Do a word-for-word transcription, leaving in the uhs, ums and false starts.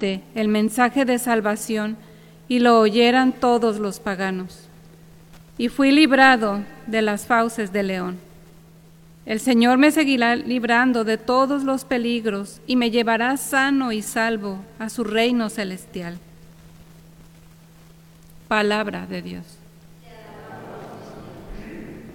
públicamente el mensaje de salvación y lo oyeran todos los paganos. Y fui librado de las fauces del león. El Señor me seguirá librando de todos los peligros y me llevará sano y salvo a su reino celestial. Palabra de Dios.